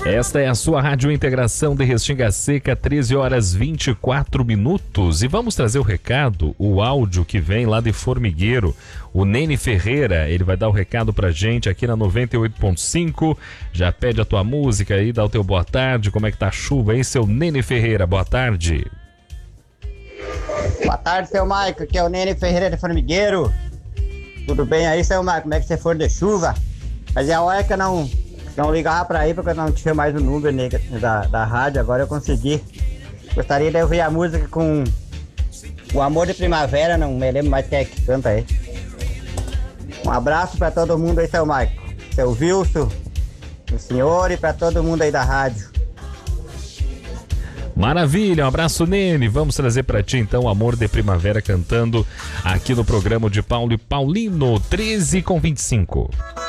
Esta é a sua Rádio Integração de Restinga Seca, 13 horas 24 minutos. E vamos trazer o recado, o áudio que vem lá de Formigueiro. O Nene Ferreira, ele vai dar o recado pra gente aqui na 98.5. Já pede a tua música aí, dá o teu boa tarde. Como é que tá a chuva aí, seu Nene Ferreira? Boa tarde. Boa tarde, seu Maico. Aqui é o Nene Ferreira de Formigueiro. Tudo bem aí, seu Maico? Como é que você for de chuva? Mas é a hora que eu não ligava pra aí, porque eu não tinha mais o número da rádio. Agora eu consegui. Gostaria de ouvir a música com O Amor de Primavera. Não me lembro mais quem é que canta aí. Um abraço pra todo mundo aí, seu Maico. Seu Wilson, o senhor e pra todo mundo aí da rádio. Maravilha, um abraço, Nene. Vamos trazer pra ti então o Amor de Primavera cantando aqui no programa de Paulo e Paulino, 13h25.